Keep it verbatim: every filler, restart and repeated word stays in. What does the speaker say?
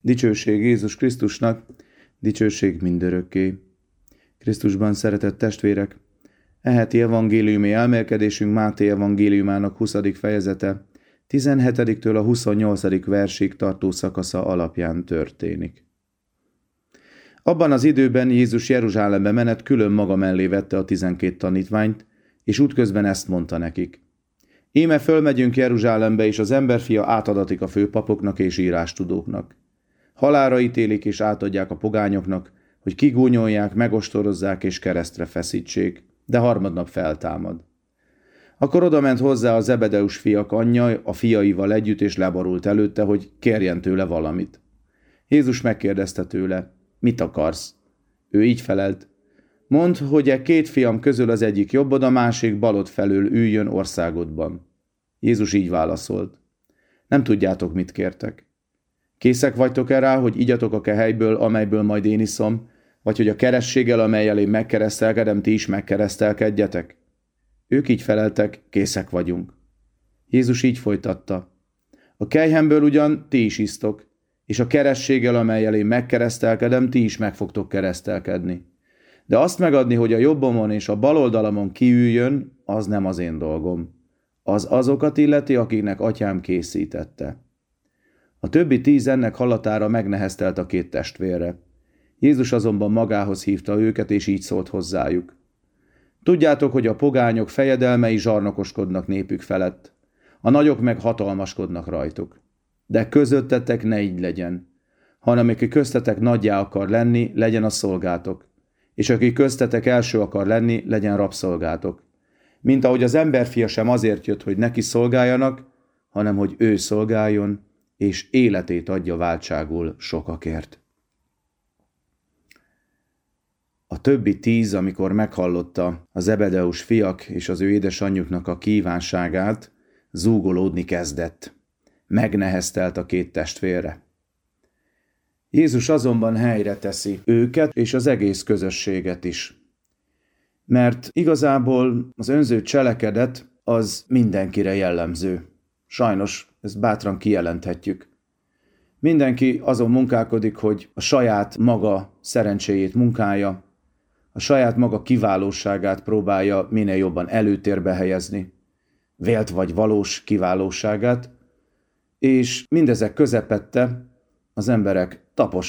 Dicsőség Jézus Krisztusnak, dicsőség mindörökké. Krisztusban szeretett testvérek, e heti evangéliumi elmélkedésünk Máté evangéliumának huszadik fejezete, tizenhetediktől a huszonnyolcadik versig tartó szakasza alapján történik. Abban az időben Jézus Jeruzsálembe menet külön maga mellé vette a tizenkét tanítványt, és útközben ezt mondta nekik. Íme fölmegyünk Jeruzsálembe, és az emberfia átadatik a főpapoknak és írástudóknak. Halálra ítélik és átadják a pogányoknak, hogy kigúnyolják, megostorozzák és keresztre feszítsék, de harmadnap feltámad. Akkor odament hozzá a Zebedeus fiak anyja a fiaival együtt, és leborult előtte, hogy kérjen tőle valamit. Jézus megkérdezte tőle, mit akarsz? Ő így felelt, mondd, hogy e két fiam közül az egyik jobbod, a másik balod felől üljön országodban. Jézus így válaszolt, nem tudjátok, mit kértek. Készek vagytok-e rá, hogy igyatok a kehelyből, amelyből majd én iszom, vagy hogy a kerességgel, amellyel én megkeresztelkedem, ti is megkeresztelkedjetek? Ők így feleltek, készek vagyunk. Jézus így folytatta. A kelyhemből ugyan ti is isztok, és a kerességgel, amellyel én megkeresztelkedem, ti is meg fogtok keresztelkedni. De azt megadni, hogy a jobbomon és a bal oldalamon kiüljön, az nem az én dolgom. Az azokat illeti, akiknek atyám készítette. A többi tíz ennek hallatára megneheztelt a két testvérre. Jézus azonban magához hívta őket, és így szólt hozzájuk. Tudjátok, hogy a pogányok fejedelmei zsarnokoskodnak népük felett, a nagyok meg hatalmaskodnak rajtuk. De közöttetek ne így legyen, hanem aki köztetek nagyjá akar lenni, legyen a szolgátok, és aki köztetek első akar lenni, legyen rabszolgátok. Mint ahogy az emberfia sem azért jött, hogy neki szolgáljanak, hanem hogy ő szolgáljon, és életét adja váltságul sokakért. A többi tíz, amikor meghallotta a Zebedeus fiak és az ő édesanyjuknak a kívánságát, zúgolódni kezdett. Megneheztelt a két testvérre. Jézus azonban helyre teszi őket és az egész közösséget is. Mert igazából az önző cselekedet az mindenkire jellemző. Sajnos ezt bátran kijelenthetjük. Mindenki azon munkálkodik, hogy a saját maga szerencséjét munkálja, a saját maga kiválóságát próbálja minél jobban előtérbe helyezni, vélt vagy valós kiválóságát, és mindezek közepette az emberek tapossák